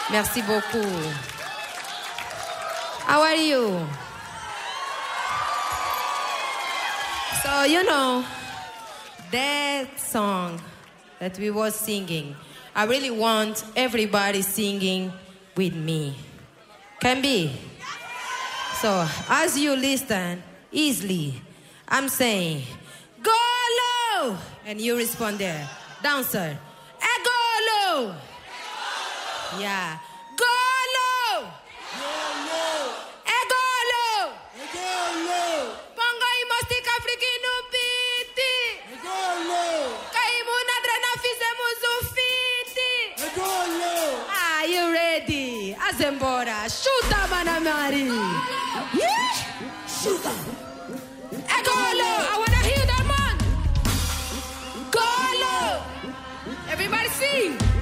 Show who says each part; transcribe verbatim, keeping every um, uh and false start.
Speaker 1: Merci beaucoup. How are you? So, you know, that song that we were singing, I really want everybody singing with me. Can be? So, as you listen, easily, I'm saying, go low! And you respond there. Dancer, eh, go low! Yeah. Go low!
Speaker 2: Go low!
Speaker 1: Eh, go low!
Speaker 2: Go low!
Speaker 1: Pongo imostik afrikinu piti!
Speaker 2: Go low!
Speaker 1: Kaimuna drena fizemuzu fiti!
Speaker 2: Go low!
Speaker 1: Are you ready? Azembora, shoot up, Anamari! Yeah?
Speaker 2: Shoot up!
Speaker 1: Eh, go low! I wanna hear that man! Go low! Everybody sing!